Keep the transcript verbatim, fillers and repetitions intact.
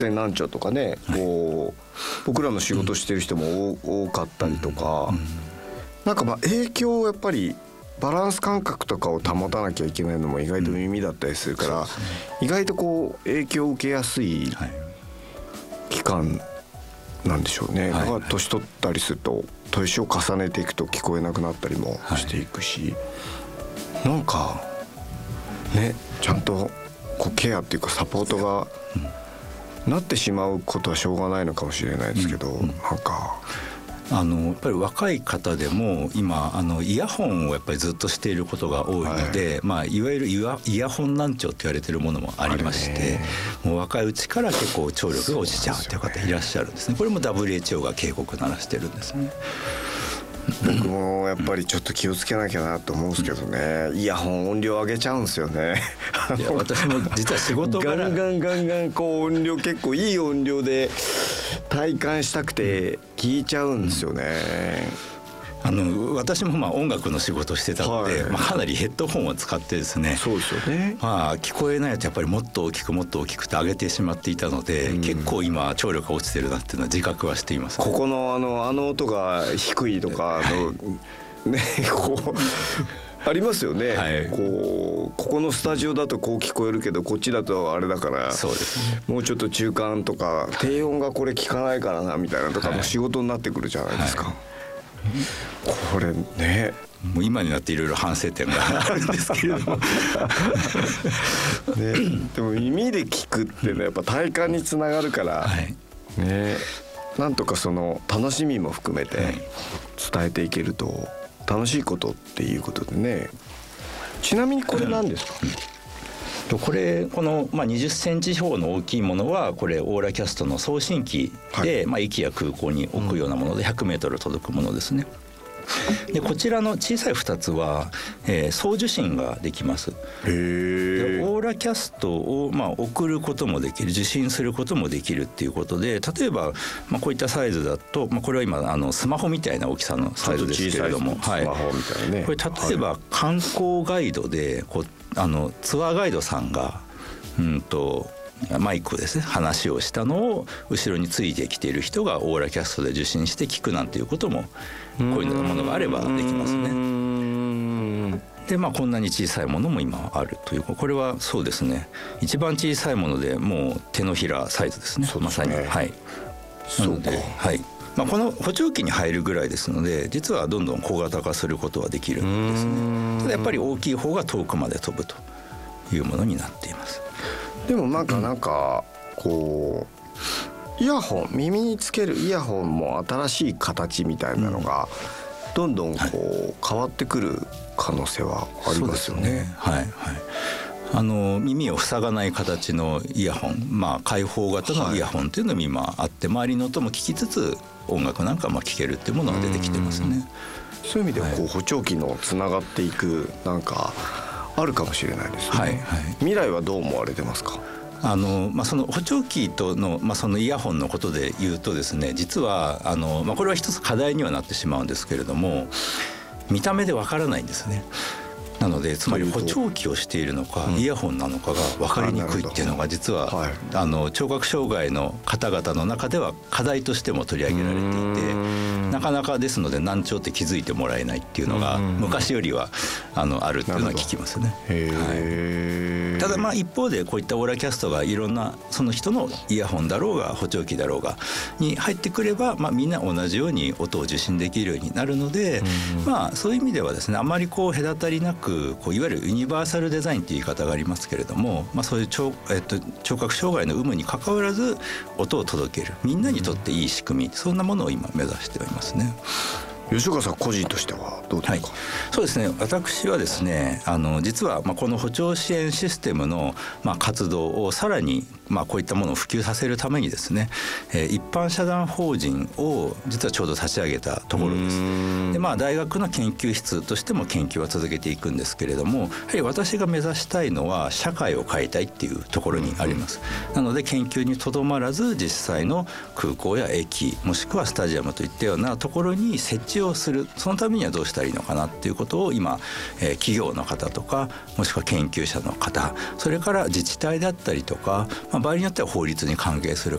難聴とかね、はい、こう僕らの仕事してる人も多かったりとか、うんうん、なんかまあ影響をやっぱりバランス感覚とかを保たなきゃいけないのも意外と耳だったりするから、うんね、意外とこう影響を受けやすい期間なんでしょうね、はい、だから年取ったりすると年を重ねていくと聞こえなくなったりもしていくし、はい、なんかねちゃんとこうケアっていうかサポートがなってしまうことはしょうがないのかもしれないですけど、うんうん、なんかあのやっぱり若い方でも今あのイヤホンをやっぱりずっとしていることが多いので、はいまあ、いわゆるイヤ、イヤホン難聴と言われているものもありましてもう若いうちから結構聴力が落ちちゃうという方いらっしゃるんですね。これも ダブリューエイチオー が警告鳴らしてるんですね。 僕もやっぱりちょっと気をつけなきゃなと思うんですけどね、イヤホン音量上げちゃうんですよね。 いや私も実は仕事からガンガンガンガンこう音量結構いい音量で体感したくて聞いちゃうんですよね、 うん、あの私もまあ音楽の仕事してたので、はいまあ、かなりヘッドホンを使ってですねそうですよね、 まあ、聞こえないとやっぱりもっと大きくもっと大きくて上げてしまっていたので、うん、結構今聴力が落ちてるなっていうのは自覚はしています、ね、 ここのあのあの音が低いとかの、はい、ねこうありますよね、はい、こうここのスタジオだとこう聞こえるけどこっちだとあれだからそうです、ね、 もうちょっと中間とか低音がこれ聞かないからなみたいなとかも仕事になってくるじゃないですか、はいはい、これねもう今になっていろいろ反省点があるんですけれども、ね、 でも耳で聞くっていうのはやっぱ体感につながるから、はいね、なんとかその楽しみも含めて伝えていけると楽しいことっていうことでね。ちなみにこれ何ですか？ うん、これこの、まあ、にじゅっセンチ四方の大きいものはこれオーラキャストの送信機で、はいまあ、駅や空港に置くようなものでひゃくメートル届くものですね。でこちらの小さいふたつは、えー、送受信ができます。 へー。 オーラキャストを、まあ、送ることもできる受信することもできるっていうことで例えば、まあ、こういったサイズだと、まあ、これは今あのスマホみたいな大きさのサイズですけれども、 はい、スマホみたいなね。 これ例えば観光ガイドでこうあのツアーガイドさんがうんとマイクですね話をしたのを後ろについてきている人がオーラキャストで受信して聞くなんていうこともこういうものがあればできますね。でまあこんなに小さいものも今あるというこれはそうですね一番小さいものでもう手のひらサイズですね。 そうですねまさにはいなのではいまあ、この補聴器に入るぐらいですので実はどんどん小型化することはできるんですね。ただやっぱり大きい方が遠くまで飛ぶというものになっています。 でもなんかなんかこうイヤホン耳につけるイヤホンも新しい形みたいなのがどんどんこう変わってくる可能性はありますよね。 そうですね。はいはい。あの耳を塞がない形のイヤホン、まあ、開放型のイヤホンというのも今あって、はい、周りの音も聞きつつ音楽なんかも聞けるっていうものが出てきてますね。 そういう意味ではこう、はい、補聴器のつながっていくなんかあるかもしれないですね、はいはい、未来はどう思われてますか？ あのまあ、その補聴器との、まあ、そのイヤホンのことで言うとですね実はあの、まあ、これは一つ課題にはなってしまうんですけれども見た目でわからないんですね。なのでつまり補聴器をしているのか、うん、イヤホンなのかが分かりにくいっていうのが実は、はい、あの聴覚障害の方々の中では課題としても取り上げられていてなかなかですので難聴って気づいてもらえないっていうのが昔よりはあのあるっていうのは聞きますね。はい、ただまあ一方でこういったオーラキャストがいろんなその人のイヤホンだろうが補聴器だろうがに入ってくれば、まあ、みんな同じように音を受信できるようになるので、まあ、そういう意味ではですねあまりこう隔たりなくこういわゆるユニバーサルデザインという言い方がありますけれども、まあ、そういう 聴,、えっと、聴覚障害の有無にかかわらず音を届けるみんなにとっていい仕組みそんなものを今目指しておりますね。 吉岡さん個人としてはどうですか？はい、 そうですね私はですねあの実はまあこの補聴支援システムのまあ活動をさらにまあこういったものを普及させるためにですね、えー、一般社団法人を実はちょうど立ち上げたところです。でまあ大学の研究室としても研究は続けていくんですけれどもやはり私が目指したいのは社会を変えたいっていうところにあります。なので研究にとどまらず実際の空港や駅もしくはスタジアムといったようなところに設置しをする、そのためにはどうしたらいいのかなっていうことを今、えー、企業の方とかもしくは研究者の方、それから自治体だったりとか、まあ、場合によっては法律に関係する